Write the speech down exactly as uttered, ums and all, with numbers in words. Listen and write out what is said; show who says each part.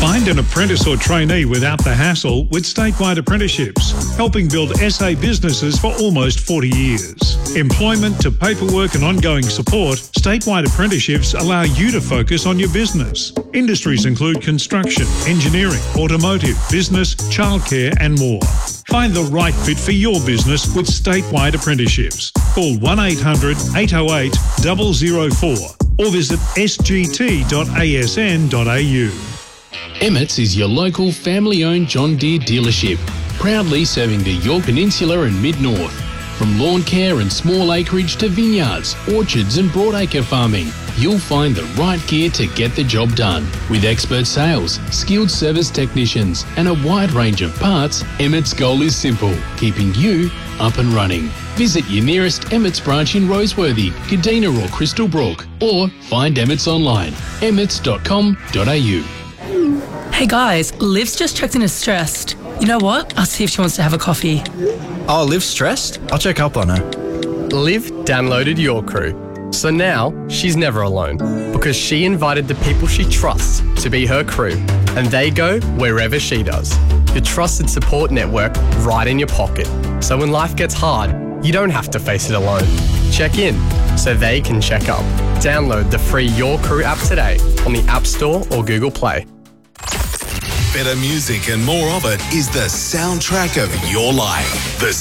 Speaker 1: Find an apprentice or trainee without the hassle with Statewide Apprenticeships, helping build S A businesses for almost forty years. Employment to paperwork and ongoing support, Statewide Apprenticeships allow you to focus on your business. Industries include construction, engineering, automotive, business, childcare and more. Find the right fit for your business with Statewide Apprenticeships. Call one eight hundred eight oh eight zero zero four or visit s g t dot a s n dot a u.
Speaker 2: Emmett's is your local family-owned John Deere dealership, proudly serving the Yorke Peninsula and Mid-North. From lawn care and small acreage to vineyards, orchards and broadacre farming, you'll find the right gear to get the job done. With expert sales, skilled service technicians and a wide range of parts, Emmett's goal is simple, keeping you up and running. Visit your nearest Emmett's branch in Roseworthy, Kadina or Crystal Brook, or find Emmett's online, emmets dot com dot a u.
Speaker 3: Hey guys, Liv's just checked in as stressed. You know what? I'll see if she wants to have a coffee.
Speaker 4: Oh, Liv's stressed? I'll check up on her.
Speaker 5: Liv downloaded Your Crew, so now she's never alone because she invited the people she trusts to be her crew, and they go wherever she does. Your trusted support network right in your pocket, so when life gets hard, you don't have to face it alone. Check in so they can check up. Download the free Your Crew app today on the App Store or Google Play.
Speaker 6: Better music and more of it is the soundtrack of your life. The